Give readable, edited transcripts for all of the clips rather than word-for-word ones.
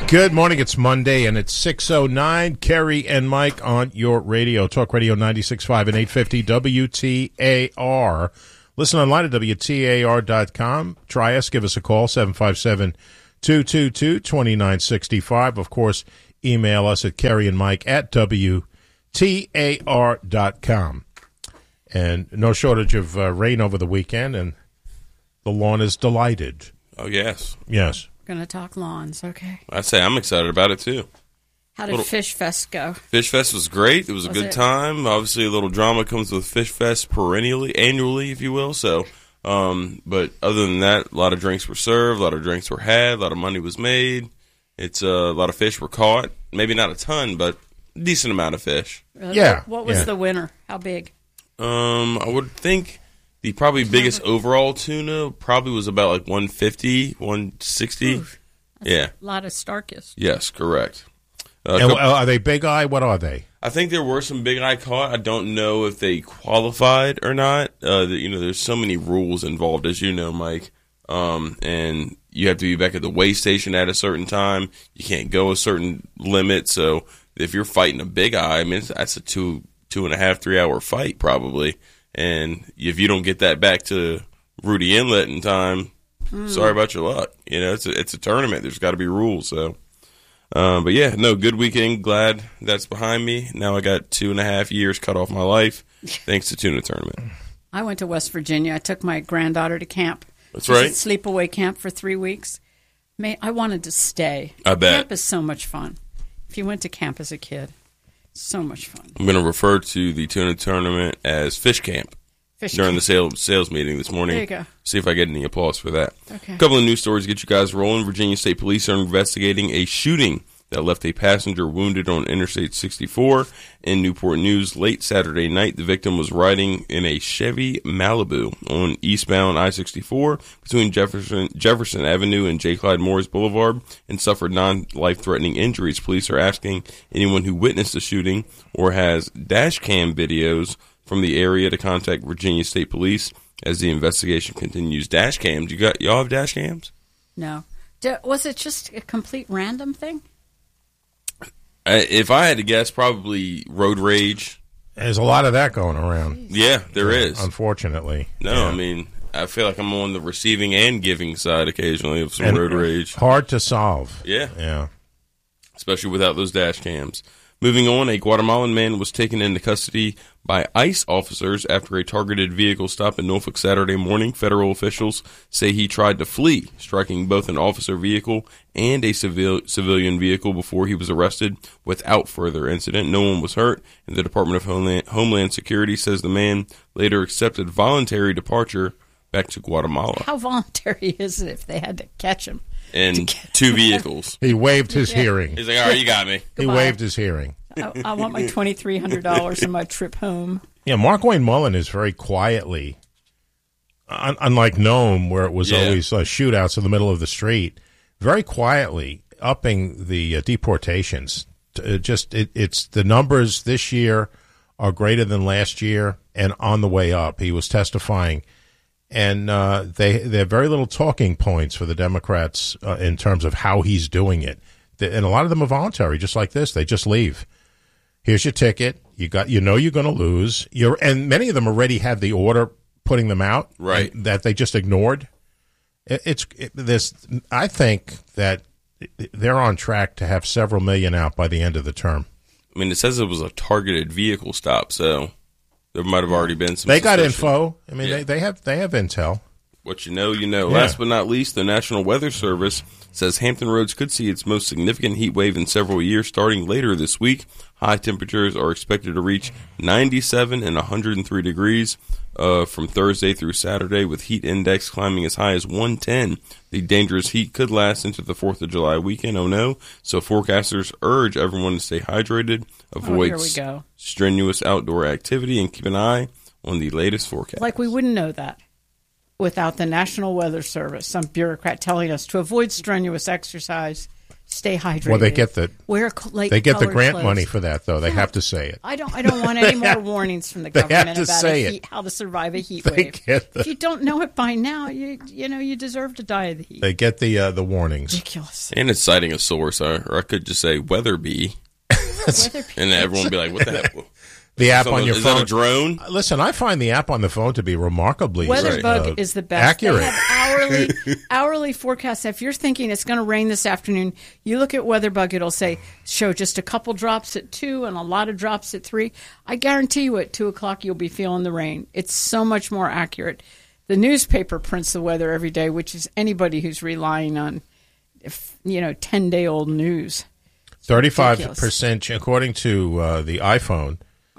Good morning. It's Monday, and it's 6:09. Kerry and Mike on your radio. Talk Radio 96.5 and 850 WTAR. Listen online at WTAR.com. Try us. Give us a call, 757-222-2965. Of course, email us at Kerry and Mike at WTAR.com. And no shortage of rain over the weekend, and the lawn is delighted. Oh, yes. Yes. Going to talk lawns, okay? I'd say I'm excited about it, too. How did Fish Fest go? Fish Fest was great. It was a good time. Obviously, a little drama comes with Fish Fest annually, if you will. So, but other than that, a lot of drinks were served, a lot of drinks were had, a lot of money was made. It's a lot of fish were caught. Maybe not a ton, but a decent amount of fish. Really? Yeah. What was the winner? How big? I would think the probably biggest overall tuna probably was about like 150, 160. Oof, yeah. A lot of Starkist. Yes, correct. Are they big eye? What are they? I think there were some big eye caught. I don't know if they qualified or not. There's so many rules involved, as you know, Mike. And you have to be back at the weigh station at a certain time. You can't go a certain limit. So if you're fighting a big eye, I mean, that's a 2.5, 3 hour fight probably. And if you don't get that back to Rudy Inlet in time, sorry about your luck. You know, it's a tournament. There's got to be rules. So, but yeah, no, good weekend. Glad that's behind me. Now I got 2.5 years cut off my life thanks to tuna tournament. I went to West Virginia. I took my granddaughter to camp. That's right. Sleepaway camp for 3 weeks. I wanted to stay. I bet. Camp is so much fun. If you went to camp as a kid, so much fun. I'm going to refer to the tuna tournament as Fish Camp during the sales meeting this morning. There you go. See if I get any applause for that. Okay. A couple of news stories to get you guys rolling. Virginia State Police are investigating a shooting that left a passenger wounded on Interstate 64 in Newport News late Saturday night. The victim was riding in a Chevy Malibu on eastbound I-64 between Jefferson Avenue and J. Clyde Morris Boulevard and suffered non-life-threatening injuries. Police are asking anyone who witnessed the shooting or has dash cam videos from the area to contact Virginia State Police as the investigation continues. Dash cams, y'all have dash cams? No. Was it just a complete random thing? If I had to guess, probably road rage. There's a lot of that going around. Yeah, there is. Unfortunately. No, yeah. I mean, I feel like I'm on the receiving and giving side occasionally of some road rage. Hard to solve. Yeah. Yeah. Especially without those dash cams. Moving on, a Guatemalan man was taken into custody by ICE officers after a targeted vehicle stop in Norfolk Saturday morning. Federal officials say he tried to flee, striking both an officer vehicle and a civilian vehicle before he was arrested without further incident. No one was hurt, and the Department of Homeland Security says the man later accepted voluntary departure back to Guatemala. How voluntary is it if they had to catch him? In 2 vehicles. He waived his hearing. He's like, all right, you got me. He waived his hearing. I want my $2,300 and my trip home. Yeah, Mark Wayne Mullen is very quietly, unlike Nome, where it was always shootouts in the middle of the street, very quietly upping the deportations. It's the numbers this year are greater than last year and on the way up. He was testifying. And they have very little talking points for the Democrats in terms of how he's doing it. And a lot of them are voluntary, just like this. They just leave. Here's your ticket. You know you're going to lose. And many of them already had the order putting them out, right? That they just ignored. I think that they're on track to have several million out by the end of the term. I mean, it says it was a targeted vehicle stop, so there might have already been some. They got info. I mean, they have intel. What you know, you know. Yeah. Last but not least, the National Weather Service says Hampton Roads could see its most significant heat wave in several years starting later this week. High temperatures are expected to reach 97 and 103 degrees from Thursday through Saturday, with heat index climbing as high as 110. The dangerous heat could last into the 4th of July weekend. Oh, no. So forecasters urge everyone to stay hydrated, avoid strenuous outdoor activity, and keep an eye on the latest forecast. Like we wouldn't know that without the National Weather Service, some bureaucrat telling us to avoid strenuous exercise, Stay hydrated. Well, they get the they get the grant money for that, though. They have to say it. I don't want any more warnings from the government about how to survive a heat wave. If you don't know it by now, you deserve to die of the heat. They get the warnings. Ridiculous. And it's citing a source, or I could just say Weatherby. And everyone would be like, what the heck? The app on your phone. Is that a drone? Listen, I find the app on the phone to be remarkably WeatherBug is the best. Accurate. They have hourly forecasts. If you're thinking it's going to rain this afternoon, you look at WeatherBug, it'll show just a couple drops at 2 and a lot of drops at 3. I guarantee you at 2 o'clock you'll be feeling the rain. It's so much more accurate. The newspaper prints the weather every day, which is anybody who's relying on 10-day-old news. 35%, according to the iPhone,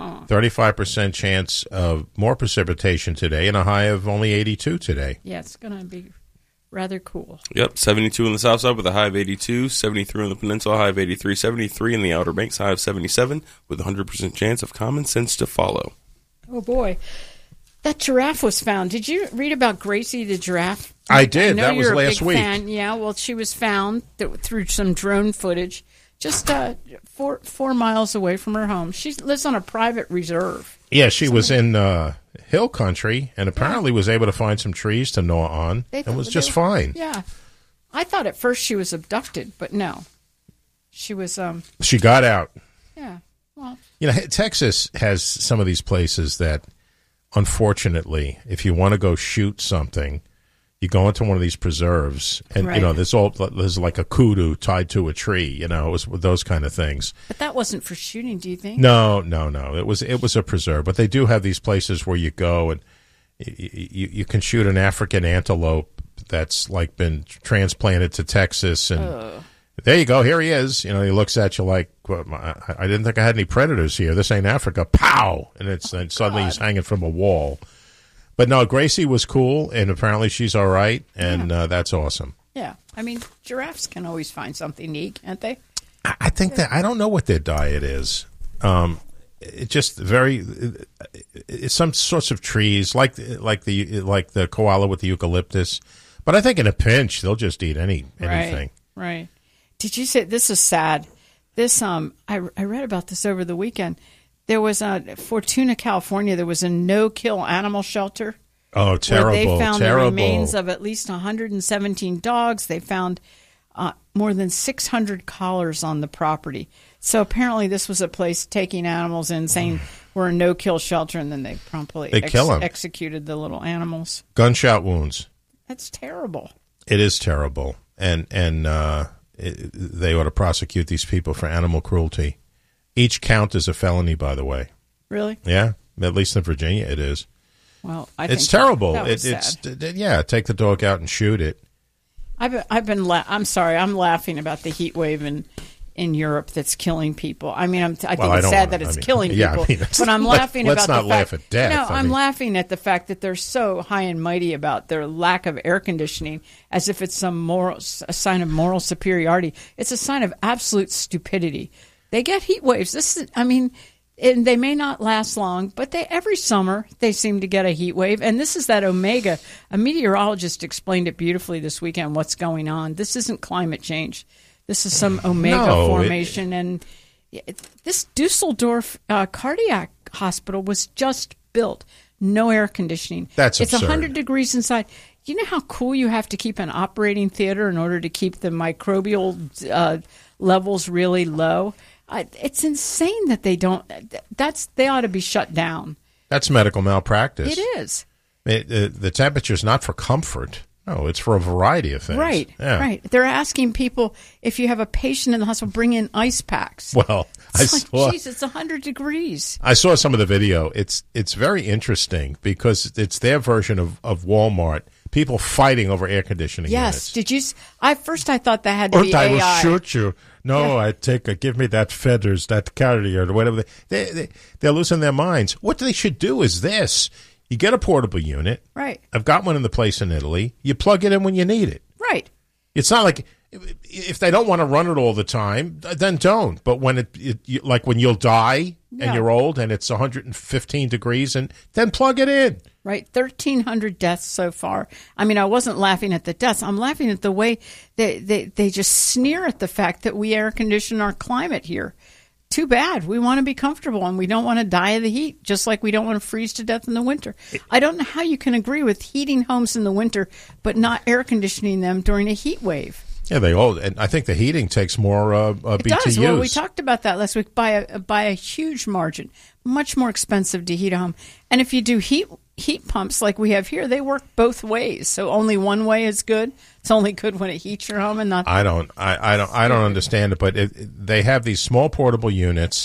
35% chance of more precipitation today and a high of only 82 today. Yeah, it's going to be rather cool. Yep, 72 on the south side with a high of 82, 73 on the peninsula, high of 83, 73 in the Outer Banks, high of 77, with a 100% chance of common sense to follow. Oh, boy. That giraffe was found. Did you read about Gracie the giraffe? I did. That was last week. Fan. Yeah, well, she was found through some drone footage just 4 miles away from her home. She lives on a private reserve. Yeah, she was in hill country and apparently was able to find some trees to gnaw on and was just fine. Yeah. I thought at first she was abducted, but no. She was... She got out. Yeah, well... Texas has some of these places that, unfortunately, if you want to go shoot something... You go into one of these preserves, and there's like a kudu tied to a tree. It was those kind of things. But that wasn't for shooting, do you think? No. It was a preserve, but they do have these places where you go and you can shoot an African antelope that's like been transplanted to Texas, and there you go. Here he is. He looks at you like, well, I didn't think I had any predators here. This ain't Africa. Pow! And suddenly he's hanging from a wall. But no, Gracie was cool, and apparently she's all right, and that's awesome. Yeah. I mean, giraffes can always find something to eat, can't they? I think that I don't know what their diet is. It's just it's some sorts of trees, like the koala with the eucalyptus. But I think in a pinch, they'll just eat anything. Right. Did you say, this is sad. This I read about this over the weekend. There was Fortuna, California. There was a no-kill animal shelter. Oh, terrible! Where they found the remains of at least 117 dogs. They found more than 600 collars on the property. So apparently, this was a place taking animals in, saying we're a no-kill shelter, and then they promptly executed the little animals. Gunshot wounds. That's terrible. It is terrible, and they ought to prosecute these people for animal cruelty. Each count is a felony, by the way. Really? Yeah, at least in Virginia it is. Well, I think it's terrible. That was sad. Take the dog out and shoot it. I'm sorry, I'm laughing about the heat wave in Europe that's killing people. I mean, I think it's sad that it's killing people. But I'm laughing about the fact. Let's not laugh at death. No, I'm laughing at the fact that they're so high and mighty about their lack of air conditioning, as if it's a sign of moral superiority. It's a sign of absolute stupidity. They get heat waves. And they may not last long, but every summer they seem to get a heat wave. And this is that Omega. A meteorologist explained it beautifully this weekend, what's going on. This isn't climate change. This is some Omega formation. And this Dusseldorf cardiac hospital was just built. No air conditioning. That's absurd. It's 100 degrees inside. You know how cool you have to keep an operating theater in order to keep the microbial levels really low? It's insane that they don't. They ought to be shut down. That's medical malpractice. It is. The temperature's not for comfort. No, it's for a variety of things. Right. Yeah. Right. They're asking people, if you have a patient in the hospital, bring in ice packs. Well, it's 100 degrees. I saw some of the video. It's very interesting because it's their version of Walmart. People fighting over air conditioning units. Did you? I thought that had to be AI. I will shoot you. No, yeah. Give me that feathers, that carrier, or whatever. They're losing their minds. What they should do is this. You get a portable unit. Right. I've got one in the place in Italy. You plug it in when you need it. Right. It's not like if they don't want to run it all the time, then don't. But when like when you'll die and you're old and it's 115 degrees, and then plug it in. right? 1,300 deaths so far. I mean, I wasn't laughing at the deaths. I'm laughing at the way they just sneer at the fact that we air condition our climate here. Too bad. We want to be comfortable and we don't want to die of the heat, just like we don't want to freeze to death in the winter. I don't know how you can agree with heating homes in the winter but not air conditioning them during a heat wave. Yeah, and I think the heating takes more BTUs. It does. Well, we talked about that last week by a huge margin. Much more expensive to heat a home. And if you do heat pumps like we have here, they work both ways. So only one way is good. It's only good when it heats your home and not. I don't understand it, but they have these small portable units